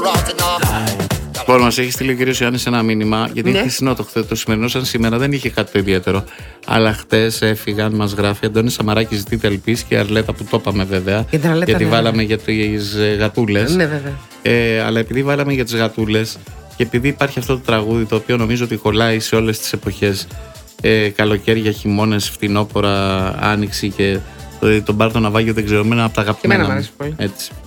Λοιπόν, μας έχει στείλει ο κύριος Ιωάννης ένα μήνυμα, γιατί είναι χθεσινό το σημερινό, σαν σήμερα δεν είχε κάτι το ιδιαίτερο. Αλλά χτες έφυγαν, μας γράφει Αντώνη Σαμαράκη, ζητείτε ελπίς, και η Αρλέτα που το είπαμε βέβαια. Γιατί βάλαμε για τις γατούλες. Ναι, βέβαια. Αλλά επειδή βάλαμε για τις γατούλες και επειδή υπάρχει αυτό το τραγούδι το οποίο νομίζω ότι κολλάει σε όλες τις εποχές, καλοκαίρια, χειμώνες, φθινόπορα, άνοιξη και τον Πάρτο Ναυάγιο, δεν ξέρω, εμένα από τα αγαπημένα. Και εμένα μου αρέσει πολύ. Έτσι.